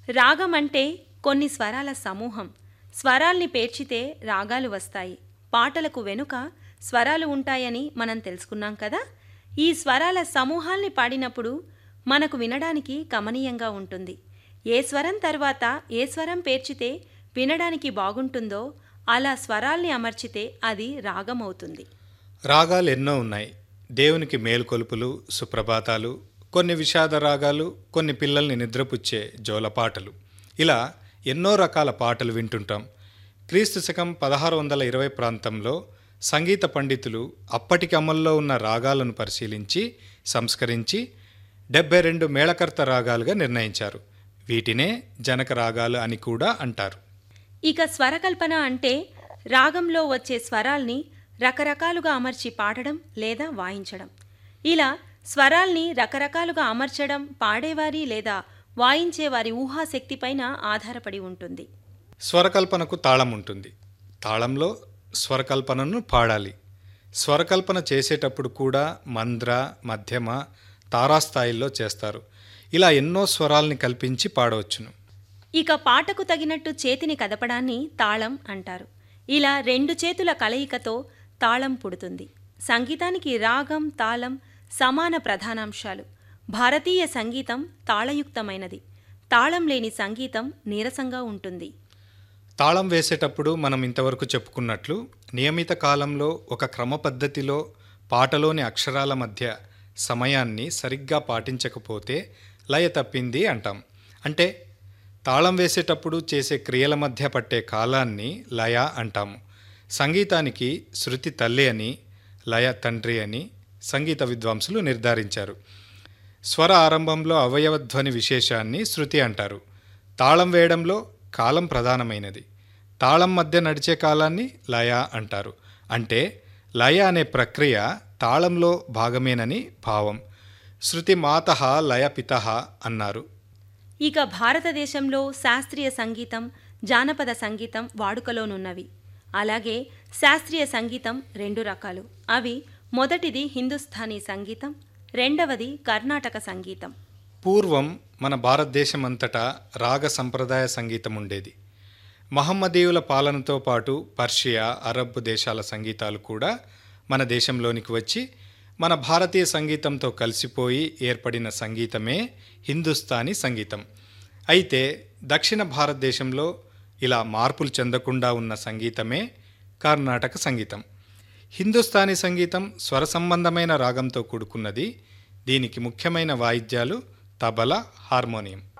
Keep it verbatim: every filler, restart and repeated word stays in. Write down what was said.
రాగం అంటే కొన్ని స్వరాల సమూహం. స్వరాల్ని పేర్చితే రాగాలు వస్తాయి. పాటలకు వెనుక స్వరాలు ఉంటాయని మనం తెలుసుకున్నాం కదా. ఈ స్వరాల సమూహాల్ని పాడినప్పుడు మనకు వినడానికి కమనీయంగా ఉంటుంది. ఏ స్వరం తర్వాత ఏ స్వరం పేర్చితే వినడానికి బాగుంటుందో అలా స్వరాల్ని అమర్చితే అది రాగమవుతుంది. రాగాలు ఎన్నో ఉన్నాయి. దేవునికి మేలుకొలుపులు, సుప్రభాతాలు, కొన్ని విషాద రాగాలు, కొన్ని పిల్లల్ని నిద్రపుచ్చే జోలపాటలు, ఇలా ఎన్నో రకాల పాటలు వింటుంటాం. క్రీస్తు శకం పదహారు వందల ఇరవై ప్రాంతంలో సంగీత పండితులు అప్పటికి అమల్లో ఉన్న రాగాలను పరిశీలించి సంస్కరించి డెబ్బై రెండు మేళకర్త రాగాలుగా నిర్ణయించారు. వీటినే జనక రాగాలు అని కూడా అంటారు. ఇక స్వరకల్పన అంటే రాగంలో వచ్చే స్వరాల్ని రకరకాలుగా అమర్చి పాడడం లేదా వాయించడం. ఇలా స్వరాల్ని రకరకాలుగా అమర్చడం పాడేవారి లేదా వాయించేవారి ఊహాశక్తిపైన ఆధారపడి ఉంటుంది. స్వరకల్పనకు తాళం ఉంటుంది. తాళంలో స్వరకల్పనను పాడాలి. స్వరకల్పన చేసేటప్పుడు కూడా మంద్ర, మధ్యమ, తారాస్థాయిల్లో చేస్తారు. ఇలా ఎన్నో స్వరాల్ని కల్పించి పాడవచ్చును. ఇక పాటకు తగినట్టు చేతిని కదపడాన్ని తాళం అంటారు. ఇలా రెండు చేతుల కలయికతో తాళం పుడుతుంది. సంగీతానికి రాగం, తాళం సమాన ప్రధానాంశాలు. భారతీయ సంగీతం తాళయుక్తమైనది. తాళం లేని సంగీతం నీరసంగా ఉంటుంది. తాళం వేసేటప్పుడు మనం ఇంతవరకు చెప్పుకున్నట్లు నియమిత కాలంలో ఒక క్రమ పద్ధతిలో పాటలోని అక్షరాల మధ్య సమయాన్ని సరిగ్గా పాటించకపోతే లయ తప్పింది అంటాం. అంటే తాళం వేసేటప్పుడు చేసే క్రియల మధ్య పట్టే కాలాన్ని లయ అంటాము. సంగీతానికి శృతి తల్లి అని, లయ తండ్రి అని సంగీత విద్వాంసులు నిర్ధారించారు. స్వర ఆరంభంలో అవయవధ్వని విశేషాన్ని శృతి అంటారు. తాళం వేయడంలో కాలం ప్రధానమైనది. తాళం మధ్య నడిచే కాలాన్ని లయ అంటారు. అంటే లయ అనే ప్రక్రియ తాళంలో భాగమేనని భావం. శృతి మాతః లయ పితః అన్నారు. ఇక భారతదేశంలో శాస్త్రీయ సంగీతం, జానపద సంగీతం వాడుకలోనున్నవి. అలాగే శాస్త్రీయ సంగీతం రెండు రకాలు. అవి మొదటిది హిందుస్థానీ సంగీతం, రెండవది కర్ణాటక సంగీతం. పూర్వం మన భారతదేశం అంతటా రాగ సంప్రదాయ సంగీతం ఉండేది. మహమ్మదీయుల పాలనతో పాటు పర్షియా, అరబ్ దేశాల సంగీతాలు కూడా మన దేశంలోనికి వచ్చి మన భారతీయ సంగీతంతో కలిసిపోయి ఏర్పడిన సంగీతమే హిందుస్థానీ సంగీతం. అయితే దక్షిణ భారతదేశంలో ఇలా మార్పులు చెందకుండా ఉన్న సంగీతమే కర్ణాటక సంగీతం. హిందుస్థానీ సంగీతం స్వర సంబంధమైన రాగంతో కూడుకున్నది. దీనికి ముఖ్యమైన వాయిద్యాలు తబలా, హార్మోనియం.